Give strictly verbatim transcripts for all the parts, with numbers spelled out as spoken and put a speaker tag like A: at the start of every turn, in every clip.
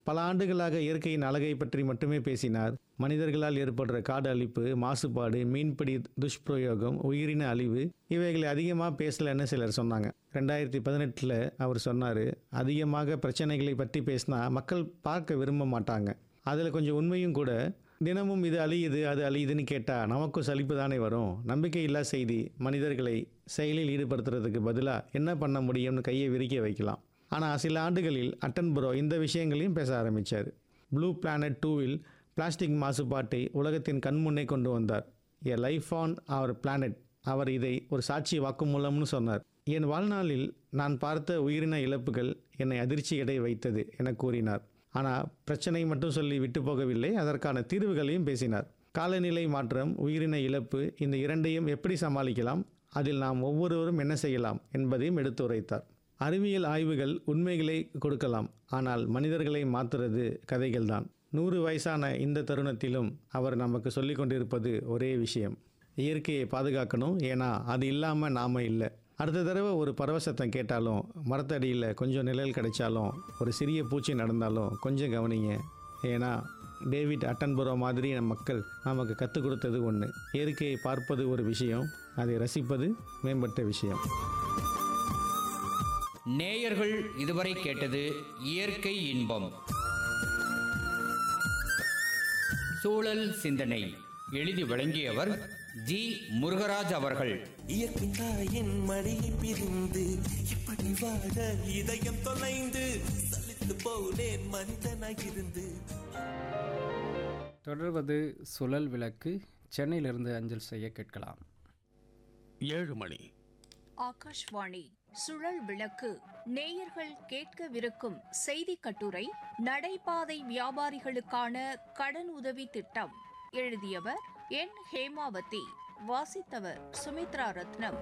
A: பல ஆண்டுகளாக இயற்கையின் அழகை பற்றி மட்டுமே பேசினார். மனிதர்களால் ஏற்படுற காடு அழிப்பு, மாசுபாடு, மீன்பிடி துஷ்பிரயோகம், உயிரின அழிவு இவைகளை அதிகமாக பேசலைன்னு சிலர் சொன்னாங்க. ரெண்டாயிரத்தி பதினெட்டில் அவர் சொன்னார், அதிகமாக பிரச்சனைகளை பற்றி பேசினா மக்கள் பார்க்க விரும்ப மாட்டாங்க. அதில் கொஞ்சம் உண்மையும் கூட. தினமும் இது அழியுது அது அழியுதுன்னு கேட்டால் நமக்கும் சலிப்பு தானே வரும். நம்பிக்கையில்லா செய்தி மனிதர்களை செயலில் ஈடுபடுத்துறதுக்கு பதிலாக என்ன பண்ண முடியும்னு கையை விரிக்க வைக்கலாம். ஆனால் சில ஆண்டுகளில் அட்டன்பரோ இந்த விஷயங்களையும் பேச ஆரம்பித்தார். ப்ளூ பிளானட் டூவில் பிளாஸ்டிக் மாசுபாட்டை உலகத்தின் கண்முன்னே கொண்டு வந்தார். எ லைஃப் ஆன் அவர் பிளானட். அவர் இதை ஒரு சாட்சி வாக்குமூலம்னு சொன்னார். என் வாழ்நாளில் நான் பார்த்த உயிரின இழப்புகள் என்னை அதிர்ச்சியடை வைத்தது என கூறினார். ஆனால் பிரச்சனை மட்டும் சொல்லி விட்டு போகவில்லை, அதற்கான தீர்வுகளையும் பேசினார். காலநிலை மாற்றம், உயிரின இழப்பு, இந்த இரண்டையும் எப்படி சமாளிக்கலாம், அதில் நாம் ஒவ்வொருவரும் என்ன செய்யலாம் என்பதையும் எடுத்துரைத்தார். அறிவியல் ஆய்வுகள் உண்மைகளை கொடுக்கலாம், ஆனால் மனிதர்களை மாற்றுறது கதைகள் தான். நூறு வயசான இந்த தருணத்திலும் அவர் நமக்கு சொல்லி கொண்டிருப்பது ஒரே விஷயம்: இயற்கையை பாதுகாக்கணும், ஏன்னா அது இல்லாமல் நாம் இல்லை. அடுத்த தடவை ஒரு பரவசத்தம் கேட்டாலும், மரத்தடியில் கொஞ்சம் நிழல் கிடைச்சாலும், ஒரு சிறிய பூச்சி நடந்தாலும் கொஞ்சம் கவனிங்க. ஏன்னா டேவிட் அட்டன்பரோ மாதிரி நம் மக்கள் நமக்கு கற்றுக் கொடுத்தது ஒன்று: இயற்கையை பார்ப்பது ஒரு விஷயம், அதை ரசிப்பது மேம்பட்ட விஷயம்.
B: நேயர்கள் இதுவரை கேட்டது இயற்கை இன்பம். சூழல் சிந்தனை எழுதி வழங்கியவர் ஜி முருகராஜ் அவர்கள்.
C: இயற்கையின் மடியை பிரிந்து இப்படி வாழ இதயம் தொலைந்து சலித்து போனேன் மனிதனாயிருந்து.
D: தொடர்வது சுழல் விளக்கு. சென்னையிலிருந்து அஞ்சல் செய்ய கேட்கலாம்.
E: ஏழு மணி.
F: ஆகாஷ்வாணி சுழல் விளக்கு. நேயர்கள் கேட்கவிருக்கும் செய்தி கட்டுரை நடைபாதை வியாபாரிகளுக்கான கடன் உதவி திட்டம். எழுதியவர் என் ஹேமாவதி. வாசித்தவர் சுமித்ரா ரத்னம்.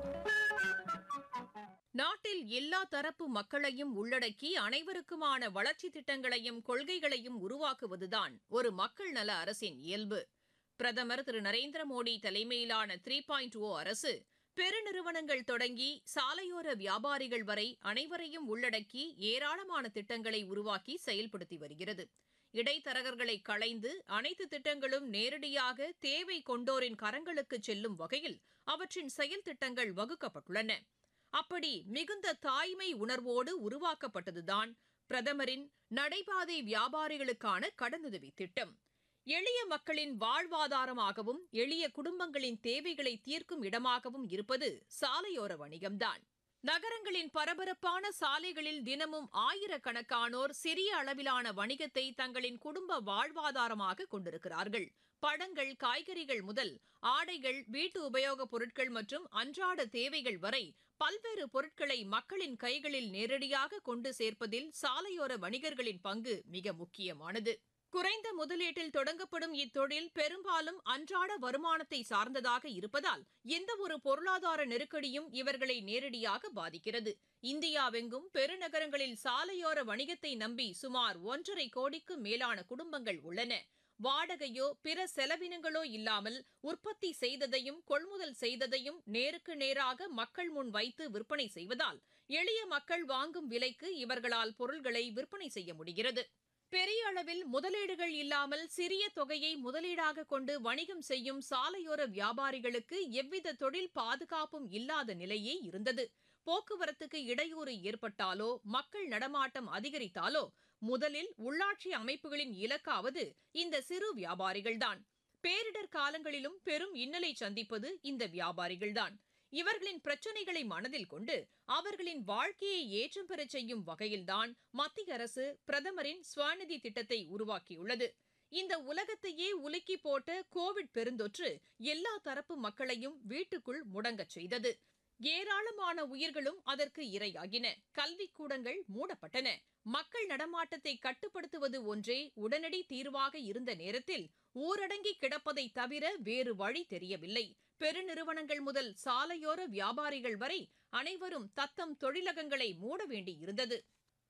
F: நாட்டில் எல்லா தரப்பு மக்களையும் உள்ளடக்கி அனைவருக்குமான வளர்ச்சி திட்டங்களையும் கொள்கைகளையும் உருவாக்குவதுதான் ஒரு மக்கள் நல அரசின் இயல்பு. பிரதமர் திரு நரேந்திர மோடி தலைமையிலான த்ரீ பாயிண்ட் ஓ அரசு பெருநிறுவனங்கள் தொடங்கி சாலையோர வியாபாரிகள் வரை அனைவரையும் உள்ளடக்கி ஏராளமான திட்டங்களை உருவாக்கி செயல்படுத்தி வருகிறது. இடைத்தரகர்களை களைந்து அனைத்து திட்டங்களும் நேரடியாக தேவை கொண்டோரின் கரங்களுக்கு செல்லும் வகையில் அவற்றின் செயல் திட்டங்கள் வகுக்கப்பட்டுள்ளன. அப்படி மிகுந்த தாய்மை உணர்வோடு உருவாக்கப்பட்டதுதான் பிரதமரின் நடைபாதை வியாபாரிகளுக்கான கடனுதவி திட்டம். எளிய மக்களின் வாழ்வாதாரமாகவும் எளிய குடும்பங்களின் தேவைகளை தீர்க்கும் இடமாகவும் இருப்பது சாலையோர வணிகம்தான். நகரங்களின் பரபரப்பான சாலைகளில் தினமும் ஆயிரக்கணக்கானோர் சிறிய அளவிலான வணிகத்தை தங்களின் குடும்ப வாழ்வாதாரமாக கொண்டிருக்கிறார்கள். பழங்கள், காய்கறிகள் முதல் ஆடைகள், வீட்டு உபயோகப் பொருட்கள் மற்றும் அன்றாட தேவைகள் வரை பல்வேறு பொருட்களை மக்களின் கைகளில் நேரடியாக கொண்டு சேர்ப்பதில் சாலையோர வணிகர்களின் பங்கு மிக முக்கியமானது. குறைந்த முதலீட்டில் தொடங்கப்படும் இத்தொழில் பெரும்பாலும் அன்றாட வருமானத்தை சார்ந்ததாக இருப்பதால் எந்தவொரு பொருளாதார நெருக்கடியும் இவர்களை நேரடியாக பாதிக்கிறது. இந்தியாவெங்கும் பெருநகரங்களில் சாலையோர வணிகத்தை நம்பி சுமார் ஒன்றரை கோடிக்கு மேலான குடும்பங்கள் உள்ளன. வாடகையோ பிற செலவினங்களோ இல்லாமல் உற்பத்தி செய்ததையும் கொள்முதல் செய்ததையும் நேருக்கு நேராக மக்கள் முன் வைத்து விற்பனை செய்வதால் எளிய மக்கள் வாங்கும் விலைக்கு இவர்களால் பொருள்களை விற்பனை செய்ய முடிகிறது. பெரிய அளவில் முதலீடுகள் இல்லாமல் சிறிய தொகையை முதலீடாக கொண்டு வணிகம் செய்யும் சாலையோர வியாபாரிகளுக்கு எவ்வித தொழில் பாதுகாப்பும் இல்லாத நிலையே இருந்தது. போக்குவரத்துக்கு இடையூறு ஏற்பட்டாலோ மக்கள் நடமாட்டம் அதிகரித்தாலோ முதலில் உள்ளாட்சி அமைப்புகளின் இலக்காவது இந்த சிறு வியாபாரிகள்தான். பேரிடர் காலங்களிலும் பெரும் இன்னலை சந்திப்பது இந்த வியாபாரிகள்தான். இவர்களின் பிரச்சினைகளை மனதில் கொண்டு அவர்களின் வாழ்க்கையை ஏற்றம் பெறச் செய்யும் வகையில்தான் மத்திய அரசு பிரதமரின் ஸ்வநிதி திட்டத்தை உருவாக்கியுள்ளது. இந்த உலகத்தையே உலுக்கி போட்ட கோவிட் பெருந்தொற்று எல்லா தரப்பு மக்களையும் வீட்டுக்குள் முடங்கச் செய்தது. ஏராளமான உயிர்களும் அதற்கு இரையாகின. கல்விக்கூடங்கள் மூடப்பட்டன. மக்கள் நடமாட்டத்தை கட்டுப்படுத்துவது ஒன்றே உடனடி தீர்வாக இருந்த நேரத்தில் ஊரடங்கி கிடப்பதை தவிர வேறு வழி தெரியவில்லை. பெருநிறுவனங்கள் முதல் சாலையோர வியாபாரிகள் வரை அனைவரும் தத்தம் தொழிலகங்களை மூட வேண்டி இருந்தது.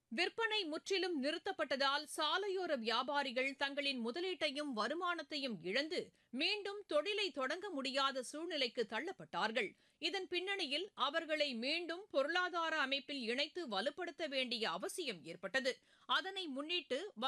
F: விற்பனை முற்றிலும் நிறுத்தப்பட்டதால் சாலையோர வியாபாரிகள் தங்களின் முதலீட்டையும் வருமானத்தையும் இழந்து மீண்டும் தொழிலை தொடங்க முடியாத சூழ்நிலைக்கு தள்ளப்பட்டார்கள். இதன் பின்னணியில் அவர்களை மீண்டும் பொருளாதார அமைப்பில் இணைத்து வலுப்படுத்த வேண்டிய அவசியம் ஏற்பட்டது. அதனை முன்னிட்டு